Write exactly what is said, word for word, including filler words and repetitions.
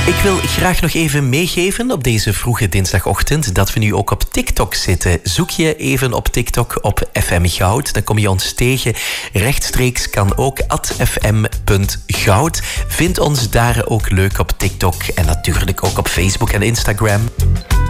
Ik wil graag nog even meegeven op deze vroege dinsdagochtend dat we nu ook op TikTok zitten. Zoek je even op TikTok op F M Goud, dan kom je ons tegen. Rechtstreeks kan ook at f m punt goud. Vind ons daar ook leuk op TikTok en natuurlijk ook op Facebook en Instagram.